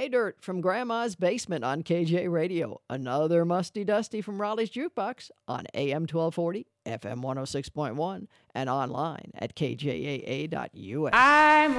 Pay Dirt from Grandma's Basement on KJ Radio. Another Musty Dusty from Raleigh's Jukebox on AM 1240, FM 106.1, and online at kjaa.us. I'm